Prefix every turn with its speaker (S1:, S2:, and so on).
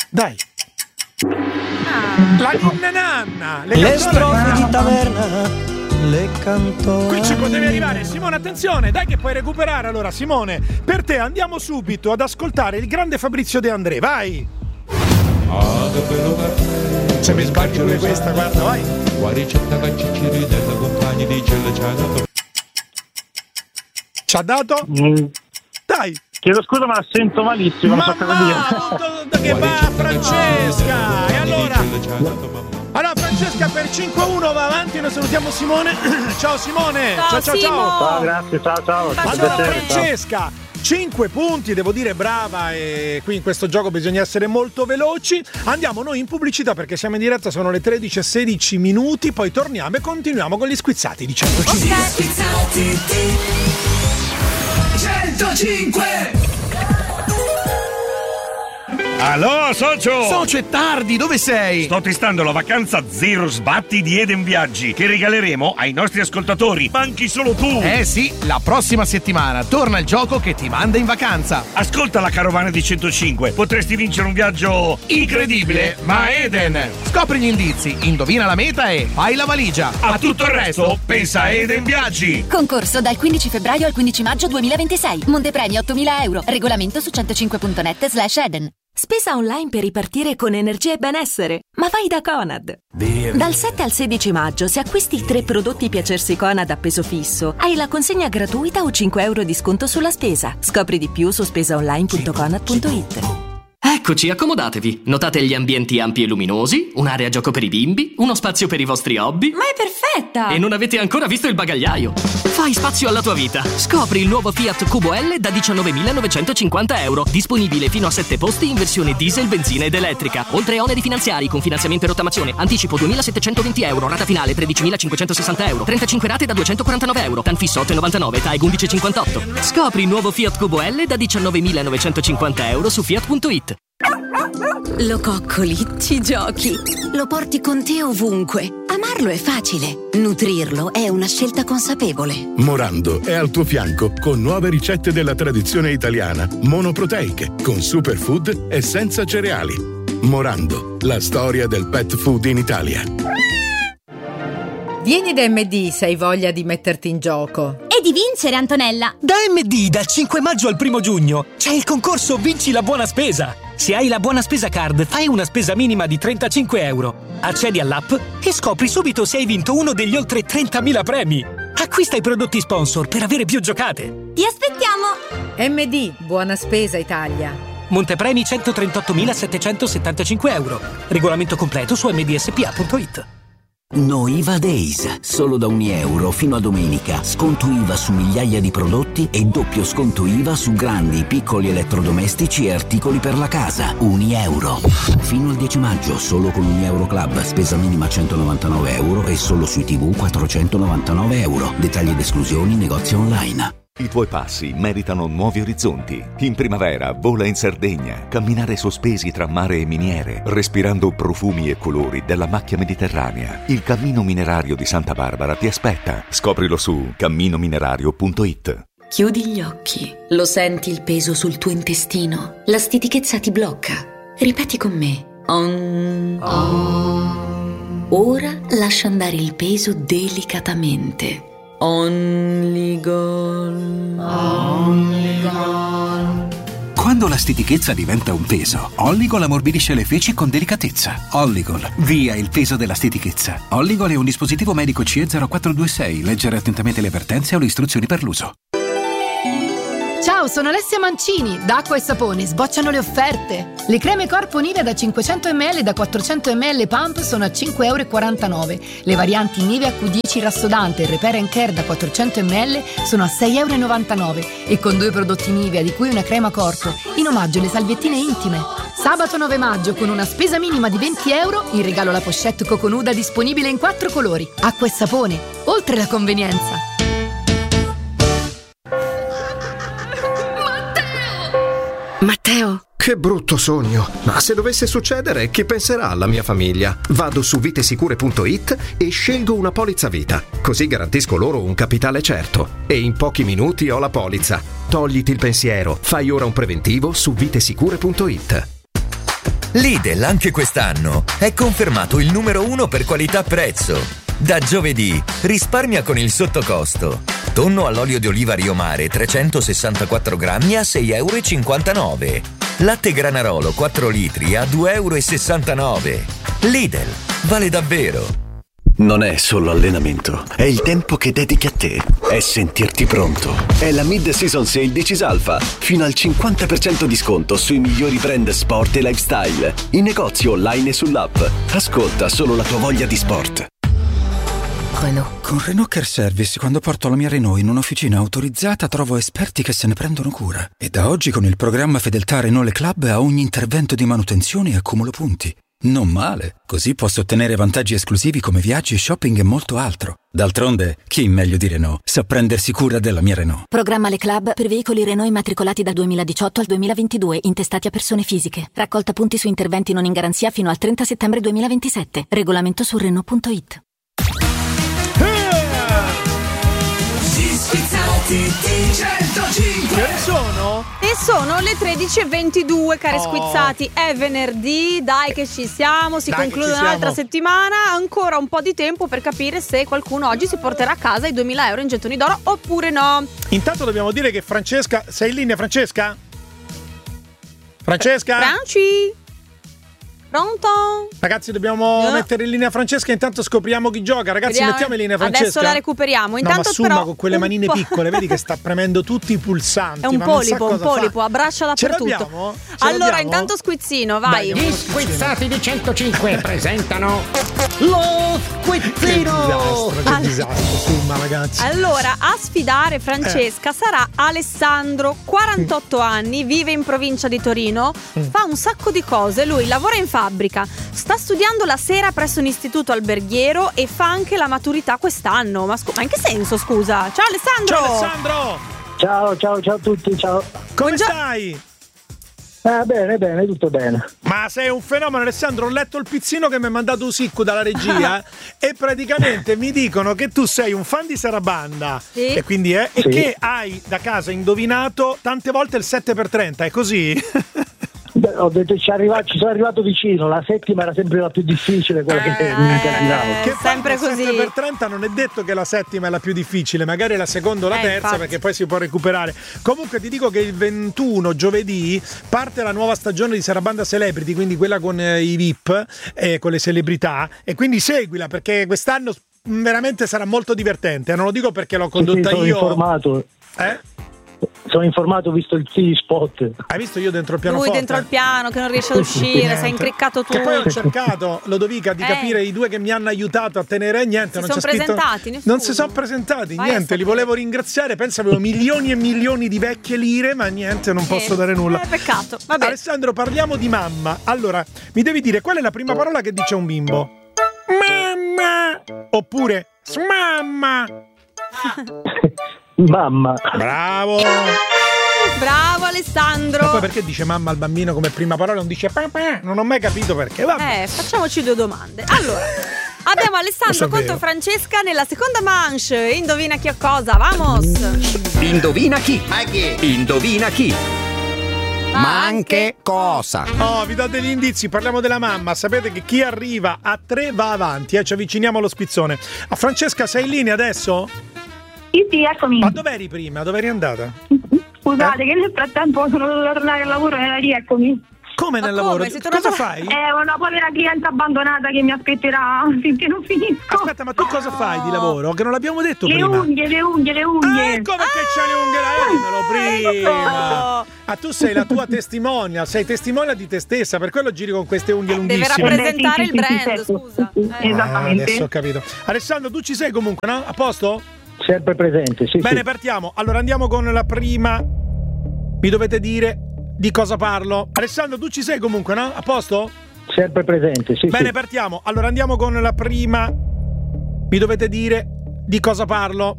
S1: Dai. La nonna Nanna.
S2: Le strofe di taverna le cantò.
S1: Qui ci potevi arrivare, Simone, attenzione, dai che puoi recuperare. Allora, Simone, per te andiamo subito ad ascoltare il grande Fabrizio De André, vai. Se mi sbagli pure questa, guarda, vai. Ci ha dato? Dai.
S3: Chiedo scusa, ma la sento malissimo. Non so cosa dire.
S1: Che va Francesca. E allora Francesca per 5-1 va avanti, noi salutiamo Simone. Ciao Simone. Ciao.
S3: Ciao, grazie, ciao.
S1: Allora Francesca, 5 punti, devo dire brava, e qui in questo gioco bisogna essere molto veloci. Andiamo noi in pubblicità perché siamo in diretta, sono le 13:16 minuti, poi torniamo e continuiamo con gli squizzati di 105.
S4: Squizzati 105.
S5: Allo, socio!
S6: Socio, è tardi, dove sei?
S5: Sto testando la vacanza zero sbatti di Eden Viaggi, che regaleremo ai nostri ascoltatori. Manchi solo tu!
S6: Sì, la prossima settimana torna il gioco che ti manda in vacanza.
S5: Ascolta la carovana di 105, potresti vincere un viaggio incredibile, ma Eden!
S6: Scopri gli indizi, indovina la meta e fai la valigia.
S5: A tutto il resto, pensa a Eden Viaggi!
S7: Concorso dal 15 febbraio al 15 maggio 2026. Montepremi 8.000 euro. Regolamento su 105.net/Eden.
S8: Spesa online per ripartire con energia e benessere. Ma vai da Conad. Dal 7 al 16 maggio, se acquisti 3 prodotti Piacersi Conad a peso fisso, hai la consegna gratuita o 5 euro di sconto sulla spesa. Scopri di più su spesaonline.conad.it.
S9: Eccoci, accomodatevi. Notate gli ambienti ampi e luminosi, un'area gioco per i bimbi, uno spazio per i vostri hobby.
S8: Ma è perfetta!
S9: E non avete ancora visto il bagagliaio. Fai spazio alla tua vita. Scopri il nuovo Fiat Cubo L da 19.950 euro. Disponibile fino a 7 posti in versione diesel, benzina ed elettrica. Oltre a oneri finanziari con finanziamento e rottamazione. Anticipo 2.720 euro. Rata finale 13.560 euro. 35 rate da 249 euro. TAN fisso 8,99. TAEG 11,58. Scopri il nuovo Fiat Cubo L da 19.950 euro su Fiat.it.
S8: Lo coccoli, ci giochi, lo porti con te ovunque. Amarlo è facile, nutrirlo è una scelta consapevole.
S10: Morando è al tuo fianco con nuove ricette della tradizione italiana, monoproteiche, con superfood e senza cereali. Morando, la storia del pet food in Italia.
S11: Vieni da MD se hai voglia di metterti in gioco.
S12: E di vincere, Antonella!
S13: Da MD dal 5 maggio al 1 giugno c'è il concorso Vinci la buona spesa. Se hai la buona spesa card, fai una spesa minima di 35 euro. Accedi all'app e scopri subito se hai vinto uno degli oltre 30.000 premi. Acquista i prodotti sponsor per avere più giocate.
S12: Ti aspettiamo!
S11: MD, buona spesa Italia.
S13: Montepremi 138.775 euro. Regolamento completo su mdspa.it.
S14: No IVA Days, solo da €1 fino a domenica. Sconto IVA su migliaia di prodotti e doppio sconto IVA su grandi, piccoli elettrodomestici e articoli per la casa. €1. Fino al 10 maggio, solo con Unieuro Club. Spesa minima 199 euro e solo sui TV 499 euro. Dettagli ed esclusioni, negozi online.
S15: I tuoi passi meritano nuovi orizzonti. In primavera vola in Sardegna, camminare sospesi tra mare e miniere, respirando profumi e colori della macchia mediterranea. Il Cammino Minerario di Santa Barbara ti aspetta. Scoprilo su camminominerario.it.
S8: Chiudi gli occhi, lo senti il peso sul tuo intestino, la stitichezza ti blocca. Ripeti con me. Ora lascia andare il peso delicatamente. Only Gol.
S16: Quando la stitichezza diventa un peso, Olligol ammorbidisce le feci con delicatezza. Olligol, via il peso della stitichezza. Olligol è un dispositivo medico CE 0426. Leggere attentamente le avvertenze o le istruzioni per l'uso.
S11: Ciao, sono Alessia Mancini. Da Acqua e Sapone sbocciano le offerte. Le creme corpo Nivea da 500 ml e da 400 ml pump sono a €5,49 euro. Le varianti Nivea Q10 rassodante e Repair & Care da 400 ml sono a €6,99 euro. E con 2 prodotti Nivea, di cui una crema corpo, in omaggio alle salviettine intime. Sabato 9 maggio, con una spesa minima di €20, in regalo la pochette Coconuda disponibile in 4 colori. Acqua e Sapone, oltre la convenienza.
S8: Matteo!
S17: Che brutto sogno! Ma se dovesse succedere, chi penserà alla mia famiglia? Vado su vitesicure.it e scelgo una polizza vita. Così garantisco loro un capitale certo. E in pochi minuti ho la polizza. Togliti il pensiero. Fai ora un preventivo su vitesicure.it.
S18: Lidl anche quest'anno è confermato il numero 1 per qualità-prezzo. Da giovedì risparmia con il sottocosto. Tonno all'olio di oliva Rio Mare 364 grammi a €6,59. Latte Granarolo 4 litri a €2,69. Lidl, vale davvero.
S19: Non è solo allenamento, è il tempo che dedichi a te, è sentirti pronto. È la Mid-Season Sale di Cisalfa, fino al 50% di sconto sui migliori brand sport e lifestyle, in negozi online e sull'app. Ascolta solo la tua voglia di sport.
S20: Renault. Con Renault Care Service, quando porto la mia Renault in un'officina autorizzata, trovo esperti che se ne prendono cura. E da oggi con il programma Fedeltà Renault Le Club a ogni intervento di manutenzione accumulo punti. Non male, così posso ottenere vantaggi esclusivi come viaggi, shopping e molto altro. D'altronde, chi meglio di Renault sa prendersi cura della mia Renault.
S8: Programma Le Club per veicoli Renault immatricolati dal 2018 al 2022, intestati a persone fisiche. Raccolta punti su interventi non in garanzia fino al 30 settembre 2027. Regolamento su Renault.it.
S4: Squizzati di 105.
S1: Che sono?
S21: E sono le 13:22, cari squizzati. È venerdì, dai che ci siamo, si conclude un'altra settimana. Ancora un po' di tempo per capire se qualcuno oggi si porterà a casa i 2.000 euro in gettoni d'oro oppure no.
S1: Intanto dobbiamo dire che Francesca, sei in linea Francesca? Francesca?
S21: Franci? Pronto?
S1: Ragazzi, dobbiamo mettere in linea Francesca. Intanto scopriamo chi gioca. Ragazzi, mettiamo in linea Francesca.
S21: Adesso la recuperiamo. Intanto
S1: no, ma
S21: però
S1: con quelle manine piccole, vedi che sta premendo tutti i pulsanti.
S21: È un polipo, abbraccia dappertutto. Allora, intanto squizzino, vai.
S22: Gli squizzati di 105 presentano lo squizzino.
S1: Che disastro, ragazzi.
S21: Allora, a sfidare Francesca sarà Alessandro, 48 anni, vive in provincia di Torino, fa un sacco di cose. Lui lavora in fabbrica, sta studiando la sera presso un istituto alberghiero e fa anche la maturità quest'anno. Ma in che senso, scusa? Ciao Alessandro!
S1: Ciao Alessandro!
S23: Ciao a tutti, ciao.
S1: Come stai?
S23: Bene, tutto bene.
S1: Ma sei un fenomeno, Alessandro. Ho letto il pizzino che mi ha mandato Usicco dalla regia e praticamente mi dicono che tu sei un fan di Sarabanda.
S21: Sì.
S1: E quindi e che hai da casa indovinato tante volte il 7x30, è così?
S23: Ho detto ci sono arrivato vicino. La settima era sempre la più difficile, quella che mi incardinavo.
S1: Che
S21: sempre così.
S1: 7x30 non è detto che la settima è la più difficile, magari la seconda o la terza,
S21: infatti.
S1: perché poi si può recuperare. Comunque ti dico che il 21 giovedì parte la nuova stagione di Sarabanda Celebrity, quindi quella con i VIP e con le celebrità, e quindi seguila perché quest'anno veramente sarà molto divertente. Non lo dico perché l'ho condotta
S23: sono
S1: io.
S23: Informato. Sono informato, visto il spot.
S1: Hai visto io dentro il pianoforte?
S21: Lui dentro il piano che non riesce ad uscire, sei incriccato tu.
S1: Che poi ho cercato, Lodovica, di capire i due che mi hanno aiutato a tenere niente. Non
S21: sono
S1: c'è scritto,
S21: presentati, nessuno.
S1: non si sono presentati, niente. Li volevo ringraziare. Penso avevo milioni e milioni di vecchie lire, ma niente, non posso dare nulla.
S21: Peccato. Vabbè.
S1: Alessandro, parliamo di mamma. Allora, mi devi dire qual è la prima parola che dice un bimbo? Mamma! Oppure smamma!
S23: Mamma.
S1: Bravo
S21: Alessandro.
S1: Ma poi perché dice mamma al bambino come prima parola, non dice papà? Non ho mai capito perché. Vabbè.
S21: Facciamoci due domande. Allora, abbiamo Alessandro contro Francesca nella seconda manche. Indovina chi o cosa, vamos.
S22: Indovina chi? Indovina chi? Ma anche cosa?
S1: Oh, vi do degli indizi, parliamo della mamma. Sapete che chi arriva a 3 va avanti, ci avviciniamo allo spizzone. A Francesca, sei in linea adesso?
S24: Sì, eccomi.
S1: Ma dov'eri prima? Dove eri andata?
S24: Scusate, che nel frattempo sono dovuta tornare al lavoro e rieccomi.
S1: Come nel lavoro? Cosa fai?
S24: È una povera cliente abbandonata che mi aspetterà finché non finisco.
S1: Aspetta, ma tu cosa fai di lavoro? Che non l'abbiamo detto
S24: le
S1: prima.
S24: Le unghie.
S1: Ecco perché c'ha le unghie, prima. Ah, tu sei la tua testimonial, sei testimonial di te stessa, per quello giri con queste unghie lunghissime.
S21: Deve rappresentare il brand, scusa.
S24: Esattamente.
S1: Adesso ho capito. Alessandro, tu ci sei comunque, no? A posto?
S23: Sempre presente, sì.
S1: Bene, partiamo. Allora andiamo con la prima. Mi dovete dire di cosa parlo. Alessandro, tu ci sei comunque, no? A posto?
S23: Sempre presente, sì.
S1: Bene, partiamo. Allora andiamo con la prima. Mi dovete dire di cosa parlo.